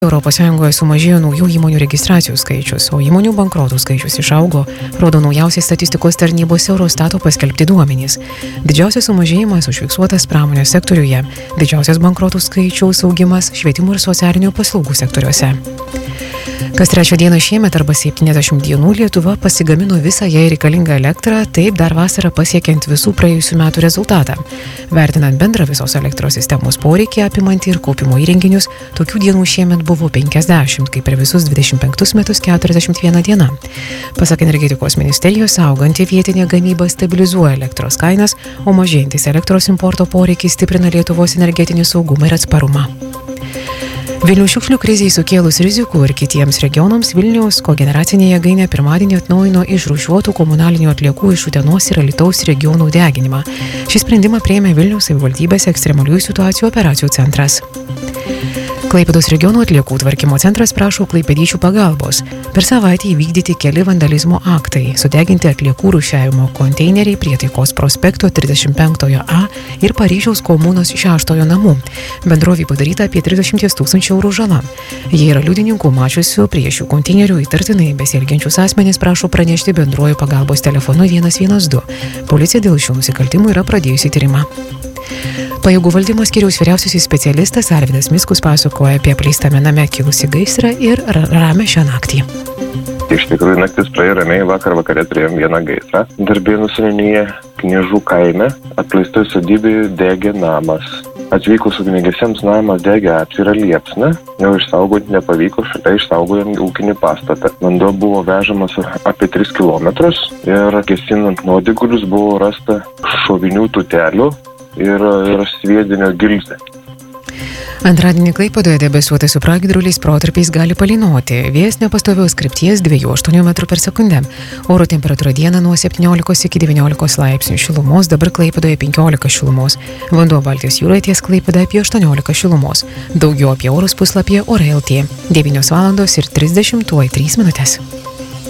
ES sumažėjo naujų įmonių registracijų skaičius, o įmonių bankrotų skaičius išaugo, rodo naujausiai statistikos tarnybos Eurostato paskelbti duomenys. Didžiausias sumažėjimas užfiksuotas pramonės sektoriuje, didžiausias bankrotų skaičiaus augimas švietimo ir socialinių paslaugų sektoriuose. Kas trečią dieną šiemet arba 70 dienų Lietuva pasigamino visą jai reikalingą elektrą, taip dar vasarą pasiekiant visų praėjusių metų rezultatą. Vertinant bendrą visos elektros sistemos poreikį apimantį ir kaupimo įrenginius, tokių dienų šiemet buvo 50, kaip per visus 25 metus 41 diena. Pasak energetikos ministerijos, auganti vietinė gamyba stabilizuoja elektros kainas, o mažėjantis elektros importo poreikis stiprina Lietuvos energetinį saugumą ir atsparumą. Vilniaus šiukšlių krizei sukėlus rizikų ir kitiems regionams Vilniaus kogeneracinė jėgainė pirmadienį atnaujino išrūšiuotų komunalinių atliekų iš Utenos ir Alytaus regionų deginimą. Šį sprendimą priėmė Vilniaus savivaldybės ekstremaliųjų situacijų operacijų centras. Klaipėdos regionų atliekų tvarkymo centras prašo klaipėdiečių pagalbos. Per savaitę įvykdyti keli vandalizmo aktai, sudeginti atliekų rūšiavimo konteineriai prie Taikos prospekto 35A ir Paryžiaus komunos 6 namų. Bendrovei padaryta apie 30 000 eurų žala. Jie yra liudininkų mačiusių prie šių konteinerių įtartinai besielgiančius asmenys prašo pranešti bendruoju pagalbos telefonu 112. Policija dėl šių nusikaltimų yra pradėjusi tyrimą. Pajėgų valdymo skyriaus vyriausiasis specialistas Arvydas Mickus pasakoja apie apleistame name kilusį gaisrą ir ramią šią naktį. Iš tikrųjų, naktis praėjo ramiai, vakare turėjom vieną gaisrą. Darbėnų seniūnijoje Kniežų kaime apleistoj sodybėje degė namas. Atvykus ugniagesiams namas degė atvirą liepsną, jau išsaugoti nepavyko, šalia išsaugojom ūkinį pastatą. Vanduo buvo vežamas apie 3 kilometrus ir gesinant nuodėgulius buvo rasta šovinių tutelių ir sviedinio gilzė. Antradienį Klaipėdoje debesuota su pragiedruliais protarpiais gali palynoti. Vėjas nepastovios krypties 2–8 m/s. Oro temperatūra dieną nuo 17 iki 19 laipsnių šilumos, dabar Klaipėdoje 15 šilumos. Vanduo Baltijos jūroje ties Klaipėda apie 18 šilumos. Daugiau apie orus puslapyje Orai.lt. 9:03 min.